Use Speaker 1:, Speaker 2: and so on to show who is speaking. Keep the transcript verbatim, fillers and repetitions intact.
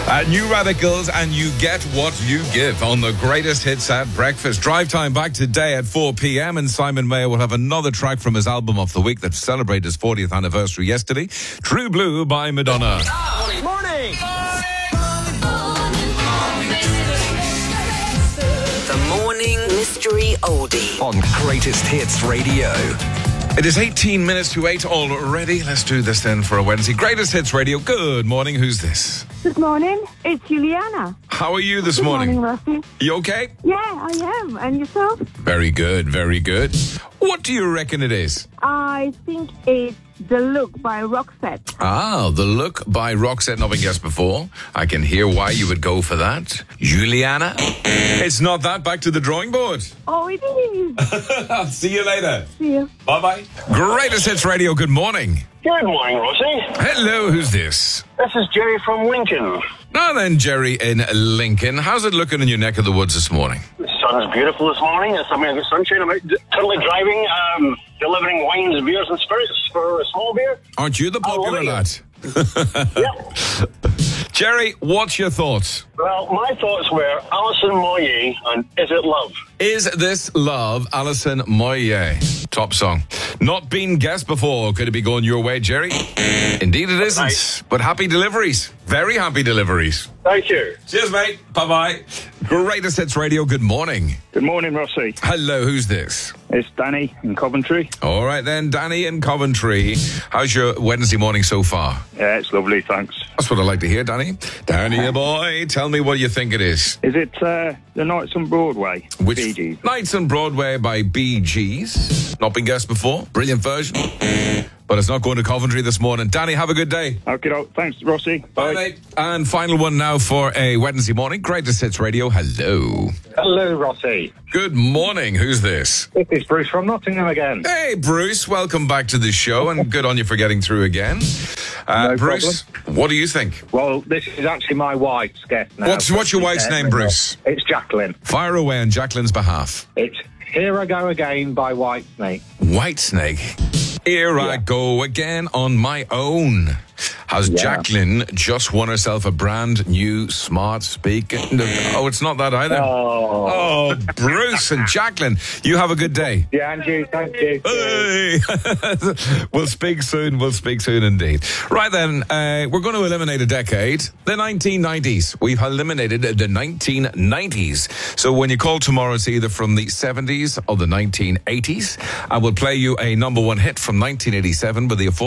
Speaker 1: Uh, New Radicals, and you get what you give on the greatest hits at breakfast. Drive time back today at four p.m. and Simon Mayer will have another track from his album of the week that celebrated his fortieth anniversary yesterday, True Blue by Madonna.
Speaker 2: Morning! Morning!
Speaker 3: The Morning Mystery Oldie
Speaker 2: On Greatest Hits Radio.
Speaker 1: It is eighteen minutes to eight already. Let's do this then for a Wednesday. Greatest Hits Radio. Good morning. Who's this?
Speaker 4: Good morning. It's Juliana.
Speaker 1: How are you this
Speaker 4: Good
Speaker 1: morning?
Speaker 4: morning, Rusty.
Speaker 1: You okay?
Speaker 4: Yeah, I am. And yourself?
Speaker 1: Very good, very good. What do you reckon it is?
Speaker 4: I think it's The Look by Roxette.
Speaker 1: Ah, The Look by Roxette. Not been guessed before. I can hear why you would go for that. Juliana? It's not that. Back to the drawing board.
Speaker 4: Oh, it is.
Speaker 1: See you later.
Speaker 4: See you.
Speaker 1: Bye-bye. Greatest Hits Radio. Good morning.
Speaker 5: Good morning, Rosie.
Speaker 1: Hello, who's this?
Speaker 5: This is Jerry from Lincoln.
Speaker 1: Now then, Jerry in Lincoln. How's it looking in your neck of the woods this morning?
Speaker 5: The sun is beautiful this morning. It's, I mean, the sunshine. I'm out d- currently driving, um, delivering wines, beers, and spirits for a small beer.
Speaker 1: Aren't you the popular
Speaker 5: Oh,
Speaker 1: lad?
Speaker 5: Yep.
Speaker 1: Jerry, what's your thoughts?
Speaker 5: Well, my thoughts were Alison Moyet and Is It Love?
Speaker 1: Is This Love, Alison Moyet. Top song. Not been guessed before. Could it be going your way, Jerry? Indeed it isn't.
Speaker 5: Right.
Speaker 1: But happy deliveries. Very happy deliveries.
Speaker 5: Thank you.
Speaker 1: Cheers, mate. Bye-bye. Greatest Hits Radio, good morning.
Speaker 6: Good morning, Rossi.
Speaker 1: Hello, who's this?
Speaker 6: It's Danny in Coventry.
Speaker 1: All right then, Danny in Coventry. How's your Wednesday morning so far?
Speaker 6: Yeah, it's lovely, thanks.
Speaker 1: That's what I like to hear, Danny. Danny, boy, tell me what you think it is.
Speaker 6: Is it uh, The Nights on Broadway?
Speaker 1: Which
Speaker 6: Bee Gees.
Speaker 1: Nights on Broadway by Bee Gees. Not been guessed before. Brilliant version. But it's not going to Coventry this morning. Danny, have a good day.
Speaker 6: Okay, oh, thanks, Rossi.
Speaker 1: Bye, mate. And final one now for a Wednesday morning. Greatest Hits Radio. Hello.
Speaker 7: Hello, Rossi.
Speaker 1: Good morning. Who's this?
Speaker 7: This is Bruce from Nottingham again.
Speaker 1: Hey, Bruce. Welcome back to the show, and good on you for getting through again. Uh,
Speaker 7: No
Speaker 1: Bruce, what do you think?
Speaker 7: Well, this is actually my wife's guest now.
Speaker 1: What's what's your wife's name, Bruce?
Speaker 7: It's Jacqueline.
Speaker 1: Fire away on Jacqueline's behalf.
Speaker 7: It's Here I Go Again by Whitesnake.
Speaker 1: Whitesnake. Here I go again on my own. Has
Speaker 7: Yeah.
Speaker 1: Jacqueline just won herself a brand new smart speaker? Oh, it's not that either.
Speaker 7: Oh.
Speaker 1: Oh, Bruce and Jacqueline, you have a good day.
Speaker 7: Yeah, Andrew, thank you.
Speaker 1: Hey. We'll speak soon. We'll speak soon indeed. Right then, uh, we're going to eliminate a decade, the nineteen nineties. We've eliminated the nineteen nineties. So when you call tomorrow, it's either from the seventies or the nineteen eighties. I will play you a number one hit from nineteen eighty-seven with the